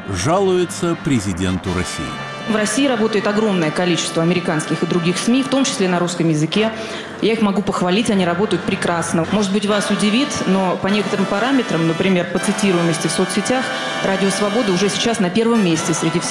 жалуется президенту России. В России работает огромное количество американских и других СМИ, в том числе на русском языке. Я их могу похвалить, они работают прекрасно. Может быть, вас удивит, но по некоторым параметрам, например, по цитируемости в соцсетях, «Радио Свобода» уже сейчас на первом месте среди всех